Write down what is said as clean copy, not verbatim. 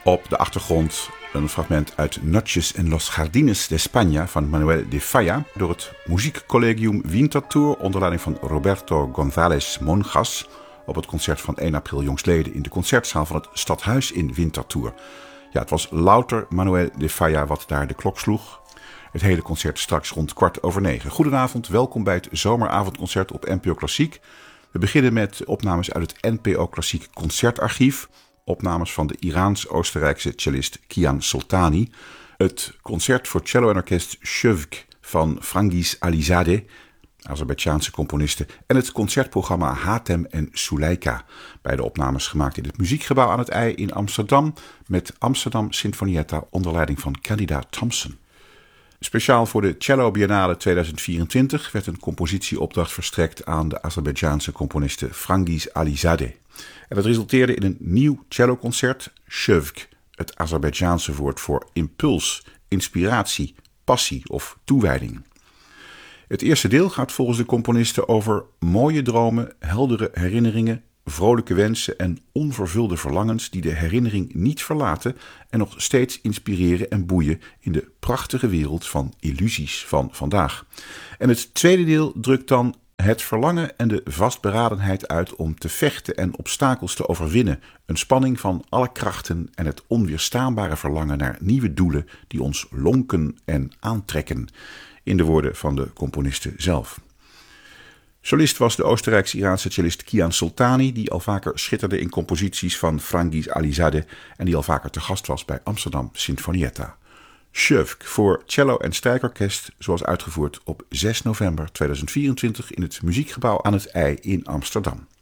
Op de achtergrond een fragment uit Noches en los Jardines de España van Manuel de Falla door het Muziekcollegium Winterthur onder leiding van Roberto González Monjas op het concert van 1 april jongstleden in de concertzaal van het Stadhuis in Winterthur. Ja, het was louter Manuel de Falla wat daar de klok sloeg. Het hele concert straks rond 9:15. Goedenavond, welkom bij het zomeravondconcert op NPO Klassiek. We beginnen met opnames uit het NPO Klassiek Concertarchief. Opnames van de Iraans-Oostenrijkse cellist Kian Soltani. Het concert voor cello en orkest Shövk van Frangiz Alizadeh, Azerbeidzjaanse componisten. En het concertprogramma Hatem en Suleika. Beide opnames gemaakt in het Muziekgebouw aan het IJ in Amsterdam. Met Amsterdam Sinfonietta onder leiding van Candida Thompson. Speciaal voor de Cello Biennale 2024 werd een compositieopdracht verstrekt aan de Azerbeidzjaanse componiste Frangiz Alizadeh. En dat resulteerde in een nieuw celloconcert, Shövk, het Azerbeidzjaanse woord voor impuls, inspiratie, passie of toewijding. Het eerste deel gaat volgens de componisten over mooie dromen, heldere herinneringen, vrolijke wensen en onvervulde verlangens die de herinnering niet verlaten en nog steeds inspireren en boeien in de prachtige wereld van illusies van vandaag. En het tweede deel drukt dan het verlangen en de vastberadenheid uit om te vechten en obstakels te overwinnen. Een spanning van alle krachten en het onweerstaanbare verlangen naar nieuwe doelen die ons lonken en aantrekken. In de woorden van de componisten zelf. Solist was de Oostenrijks-Iraanse cellist Kian Soltani, die al vaker schitterde in composities van Frangiz Alizadeh en die al vaker te gast was bij Amsterdam Sinfonietta. Shövk voor cello en strijkorkest, zoals uitgevoerd op 6 november 2024 in het Muziekgebouw aan het IJ in Amsterdam.